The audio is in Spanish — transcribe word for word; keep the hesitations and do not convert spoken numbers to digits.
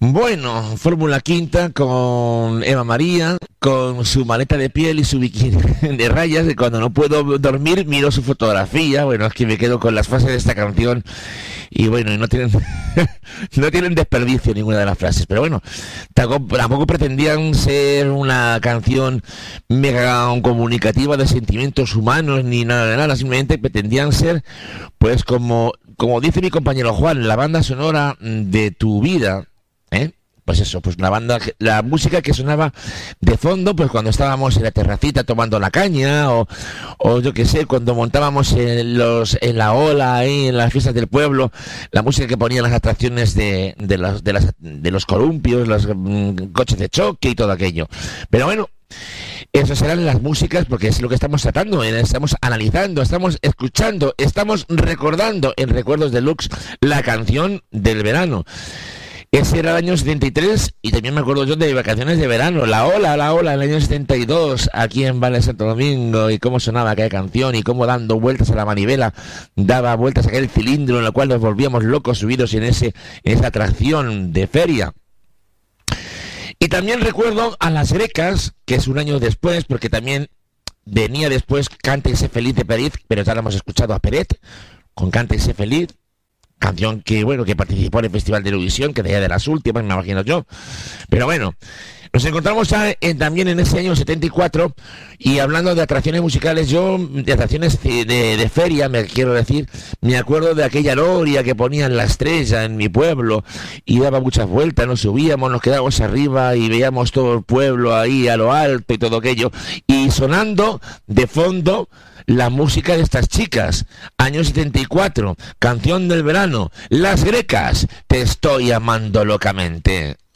Bueno, Fórmula Quinta con Eva María, con su maleta de piel y su bikini de rayas, y cuando no puedo dormir miro su fotografía. Bueno, es que me quedo con las frases de esta canción y bueno, y no tienen no tienen desperdicio ninguna de las frases, pero bueno, tampoco, tampoco pretendían ser una canción mega comunicativa de sentimientos humanos ni nada de nada, simplemente pretendían ser, pues como, como dice mi compañero Juan, la banda sonora de tu vida. ¿Eh? Pues eso, pues la banda, la música que sonaba de fondo, pues cuando estábamos en la terracita tomando la caña, o, o yo qué sé, cuando montábamos en los, en la ola ahí, en las fiestas del pueblo, la música que ponían las atracciones de, de las, de las, de los columpios, los mm, coches de choque y todo aquello. Pero bueno, esas eran las músicas, porque es lo que estamos tratando, ¿eh? Estamos analizando, estamos escuchando, estamos recordando en Recuerdos Deluxe la canción del verano. Ese era el año setenta y tres y también me acuerdo yo de vacaciones de verano, la ola, la ola, el año setenta y dos, aquí en Valle Santo Domingo, y cómo sonaba aquella canción y cómo dando vueltas a la manivela daba vueltas a aquel cilindro en el cual nos volvíamos locos subidos en, ese, en esa atracción de feria. Y también recuerdo a Las Grecas, que es un año después, porque también venía después Cántese Feliz de Pérez, pero ya lo hemos escuchado a Peret con Cántese Feliz. Canción que, bueno, que participó en el Festival de Eurovisión, que sería de las últimas, me imagino yo. Pero bueno, nos encontramos ya en, también en ese año setenta y cuatro, y hablando de atracciones musicales, yo, de atracciones de, de, de feria, me quiero decir, me acuerdo de aquella noria que ponían La Estrella en mi pueblo, y daba muchas vueltas, nos subíamos, nos quedábamos arriba, y veíamos todo el pueblo ahí a lo alto y todo aquello, y sonando de fondo la música de estas chicas, año setenta y cuatro, canción del verano, Las Grecas, Te estoy amando locamente.